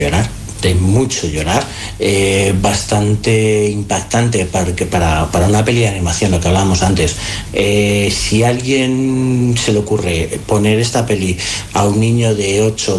llorar, de mucho llorar, bastante impactante para una peli de animación, lo que hablábamos antes. Si a alguien se le ocurre poner esta peli a un niño de 8